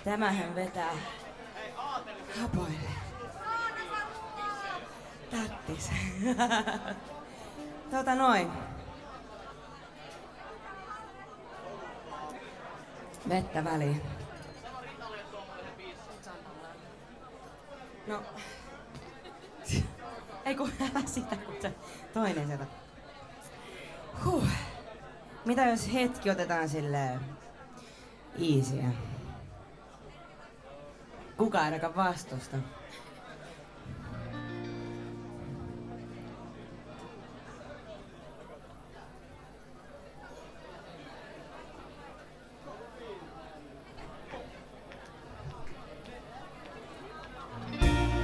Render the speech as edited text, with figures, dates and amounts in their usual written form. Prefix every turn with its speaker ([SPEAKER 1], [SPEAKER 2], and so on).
[SPEAKER 1] Tämähän vetää hapoille. Tattis. Noin. Vettä väliin. No. Ei kun älä sitä, kun se toinen sieltä. Mitä jos hetki otetaan silleen easyä? Kuka ainakaan vastusta.